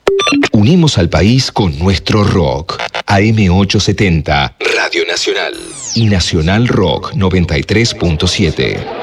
Unimos al país con nuestro rock. AM870, Radio Nacional. Y Nacional Rock 93.7.